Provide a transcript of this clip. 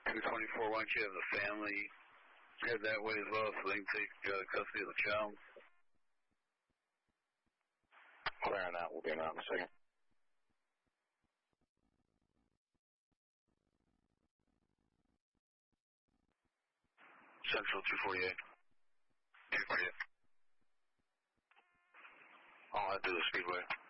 224, why don't you have the family head that way as well so they can take custody of the child? Clearing out. We'll be around in a second. Central 248. 248. I'll head to the Speedway.